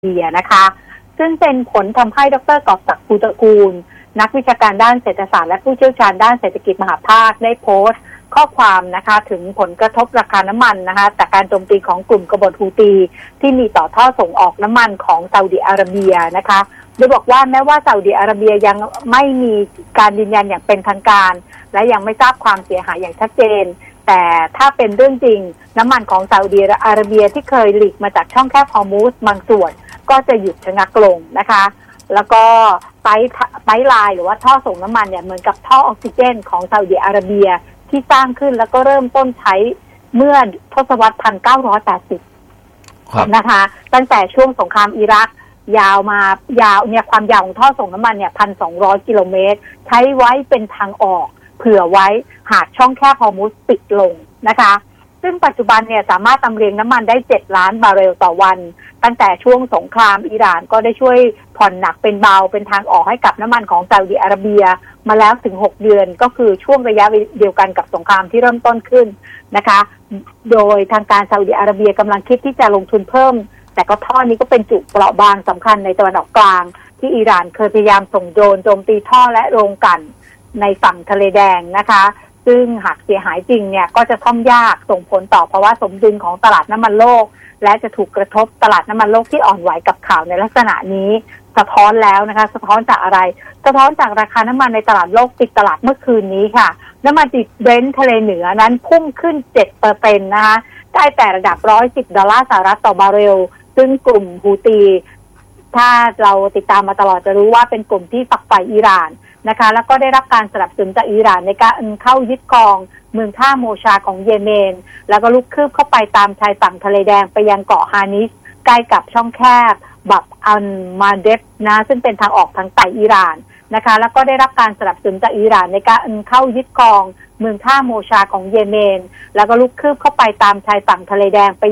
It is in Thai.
เบียนะคะซึ่งเป็นผลทำให้ดร.กอบศักดิ์ ภูตระกูลนักวิชาการด้านเศรษฐศาสตร์และผู้เชี่ยวชาญด้านเศรษฐกิจมหาภาคได้โพสต์ข้อความนะคะถึงผลกระทบราคาน้ำมันนะคะจากการโจมตีของกลุ่มกบฏฮูตีที่มีต่อท่อส่งออกน้ำมันของซาอุดิอาระเบียนะคะโดยบอกว่าแม้ว่าซาอุดิอาระเบียยังไม่มีการยืนยันอย่างเป็นทางการและยังไม่ทราบความเสียหายอย่างชัดเจนแต่ถ้าเป็นเรื่องจริงน้ำมันของซาอุดิอาระเบียที่เคยหลีกมาจากช่องแคบฮอร์มุซบางส่วนก็จะหยุดชะงักลงนะคะแล้วก็ไพป์ไลน์หรือว่าท่อส่งน้ำมันเนี่ยเหมือนกับท่อออกซิเจนของซาอุดิอาระเบียที่สร้างขึ้นแล้วก็เริ่มต้นใช้เมื่อทศวรรษ 1980 นะคะตั้งแต่ช่วงสงครามอิรักยาวเนี่ยความยาวของท่อส่งน้ำมันเนี่ย 1,200 กิโลเมตรใช้ไว้เป็นทางออกเผื่อไว้หากช่องแคบฮอร์มุซปิดลงนะคะซึ่งปัจจุบันเนี่ยสามารถลำเลียงน้ำมันได้7 ล้านบาร์เรลต่อวันตั้งแต่ช่วงสงครามอิหร่านก็ได้ช่วยผ่อนหนักเป็นเบาเป็นทางออกให้กับน้ำมันของซาอุดิอาระเบียมาแล้วถึง6 เดือนก็คือช่วงระยะเดียวกันกับสงครามที่เริ่มต้นขึ้นนะคะโดยทางการซาอุดิอาระเบียกำลังคิดที่จะลงทุนเพิ่มแต่ก็ท่อนี้ก็เป็นจุดเปราะบางสำคัญในตะวันออกกลางที่อิหร่านเคยพยายามส่งโดรนโจมตีท่อและโรงกลั่นในฝั่งทะเลแดงนะคะซึ่งหากเสียหายจริงเนี่ยก็จะซ่อมยากส่งผลต่อภาวะสมดุลของตลาดน้ำมันโลกและจะถูกกระทบตลาดน้ำมันโลกที่อ่อนไหวกับข่าวในลักษณะนี้สะท้อนแล้วนะคะสะท้อนจากอะไรสะท้อนจากราคาน้ำมันในตลาดโลกปิดตลาดเมื่อคืนนี้ค่ะน้ำมันดิบเบรนท์ทะเลเหนือนั้นพุ่งขึ้น 7% นะคะได้แต่ระดับ$110ต่อบาร์เรลซึ่งกลุ่มฮูตีถ้าเราติดตามมาตลอดจะรู้ว่าเป็นกลุ่มที่ฝักใฝ่อิหร่านนะคะแล้วก็ได้รับการสนับสนุนจากอิหร่านในการเข้ายึดครองเมืองท่าโมชาของเยเมนแล้วก็ลุกคืบเข้าไปตามชายฝั่งทะเลแดงไปยังเกาะฮานิชใกล้กับช่องแคบบับอัลมาเดฟนะซึ่งเป็นทางออกทางใต้อิหร่านนะคะแล้วก็ได้รับการสนับสนุนจากอิหร่านในการเข้ายึดครองเมืองท่าโมชาของเยเมนแล้วก็ลุกคืบเข้าไปตามชายฝั่งทะเลแดงไป